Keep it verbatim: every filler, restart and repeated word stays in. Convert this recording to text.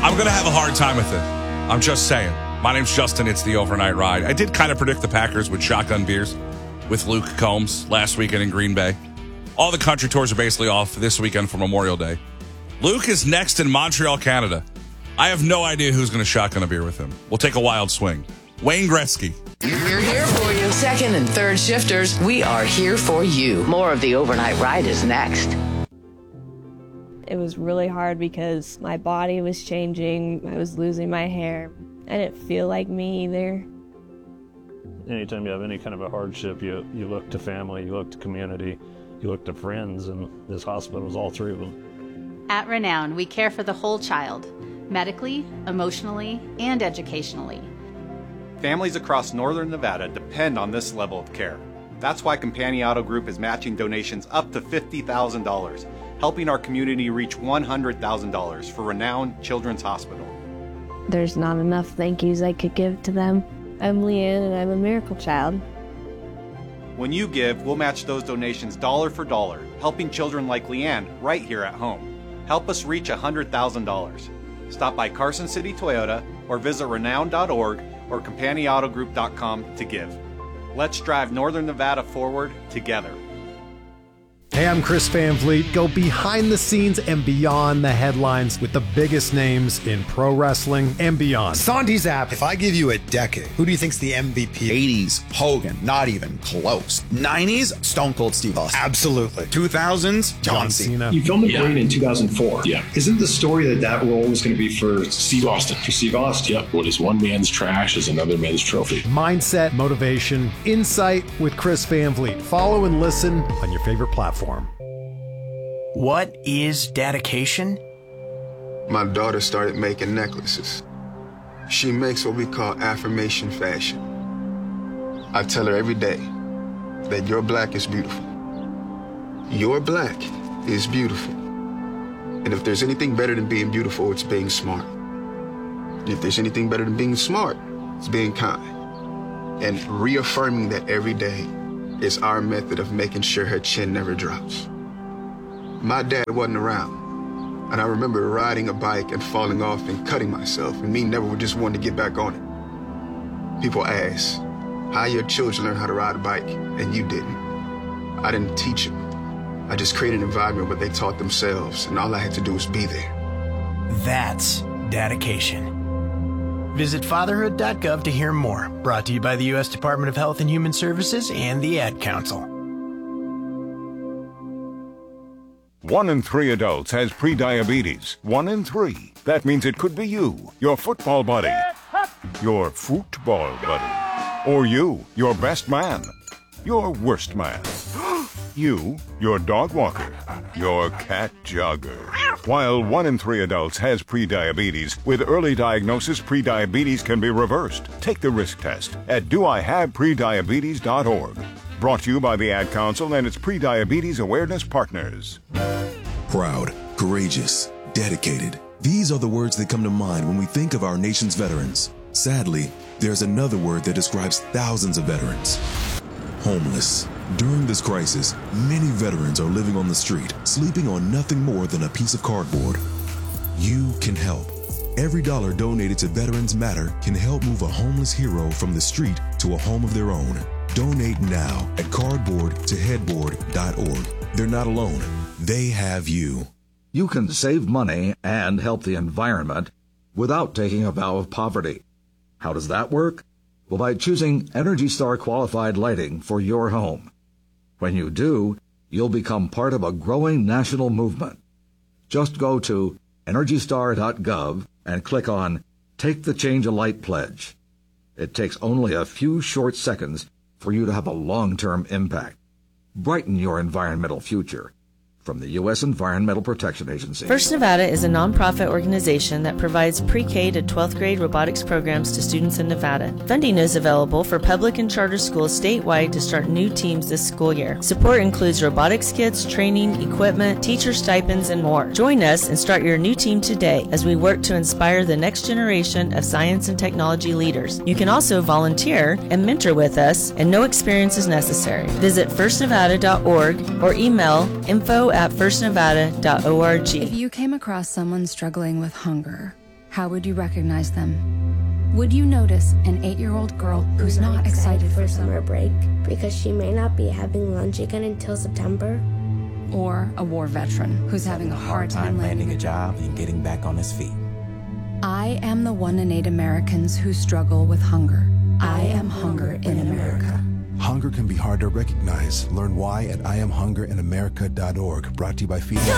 I'm going to have a hard time with it. I'm just saying. My name's Justin. It's the Overnight Ride. I did kind of predict the Packers with shotgun beers with Luke Combs last weekend in Green Bay. All the country tours are basically off this weekend for Memorial Day. Luke is next in Montreal, Canada. I have no idea who's going to shotgun a beer with him. We'll take a wild swing. Wayne Gretzky. We're here for you. Second and third shifters, we are here for you. More of the Overnight Ride is next. It was really hard because my body was changing. I was losing my hair. I didn't feel like me either. Anytime you have any kind of a hardship, you, you look to family, you look to community, you look to friends, and this hospital was all three of them. At Renown, we care for the whole child, medically, emotionally, and educationally. Families across northern Nevada depend on this level of care. That's why Companion Auto Group is matching donations up to fifty thousand dollars, helping our community reach one hundred thousand dollars for Renown Children's Hospital. There's not enough thank yous I could give to them. I'm Leanne, and I'm a miracle child. When you give, we'll match those donations dollar for dollar, helping children like Leanne right here at home. Help us reach one hundred thousand dollars. Stop by Carson City Toyota or visit renown dot org or companion auto group dot com to give. Let's drive Northern Nevada forward together. Hey, I'm Chris Van Vliet. Go behind the scenes and beyond the headlines with the biggest names in pro wrestling and beyond. Sandy's app. If I give you a decade, who do you think's the M V P? eighties, Hogan, not even close. nineties, Stone Cold Steve Austin. Absolutely. two thousands, John, John Cena. Cena. You filmed The yeah. Brain in two thousand four. Yeah. Isn't the story that that role was going to be for Steve Austin? For Steve Austin. Yep. What is one man's trash is another man's trophy. Mindset, motivation, insight with Chris Van Vliet. Follow and listen on your favorite platform. What is dedication? My daughter started making necklaces. She makes what we call affirmation fashion. I tell her every day that your black is beautiful. Your black is beautiful. And if there's anything better than being beautiful, it's being smart. And if there's anything better than being smart, it's being kind. And reaffirming that every day is our method of making sure her chin never drops. My dad wasn't around, and I remember riding a bike and falling off and cutting myself, and me never just wanted to get back on it. People ask, how your children learn how to ride a bike, and you didn't. I didn't teach them. I just created an environment where they taught themselves, and all I had to do was be there. That's dedication. Visit fatherhood dot gov to hear more. Brought to you by the U S Department of Health and Human Services and the Ad Council. One in three adults has prediabetes. One in three. That means it could be you, your football buddy, your football buddy, or you, your best man, your worst man, you, your dog walker, your cat jogger. While one in three adults has prediabetes, with early diagnosis, prediabetes can be reversed. Take the risk test at do I have prediabetes dot org. Brought to you by the Ad Council and its Prediabetes Awareness Partners. Proud, courageous, dedicated. These are the words that come to mind when we think of our nation's veterans. Sadly, there's another word that describes thousands of veterans. Homeless. During this crisis, many veterans are living on the street, sleeping on nothing more than a piece of cardboard. You can help. Every dollar donated to Veterans Matter can help move a homeless hero from the street to a home of their own. Donate now at cardboard to headboard dot org. They're not alone. They have you. You can save money and help the environment without taking a vow of poverty. How does that work? Well, by choosing Energy Star qualified lighting for your home. When you do, you'll become part of a growing national movement. Just go to energy star dot gov and click on Take the Change a Light Pledge. It takes only a few short seconds for you to have a long-term impact. Brighten your environmental future. From the U S Environmental Protection Agency. First Nevada is a nonprofit organization that provides pre-K to twelfth grade robotics programs to students in Nevada. Funding is available for public and charter schools statewide to start new teams this school year. Support includes robotics kits, training, equipment, teacher stipends, and more. Join us and start your new team today as we work to inspire the next generation of science and technology leaders. You can also volunteer and mentor with us, and no experience is necessary. Visit first nevada dot org or email info at first nevada dot org. If you came across someone struggling with hunger, how would you recognize them? Would you notice an eight-year-old girl who's not excited for summer break because she may not be having lunch again until September? Or a war veteran who's having a hard time landing a job and getting back on his feet? I am the one in eight Americans who struggle with hunger. I am hunger in America. Hunger can be hard to recognize. Learn why at I am hunger in America dot org. Brought to you by Feeding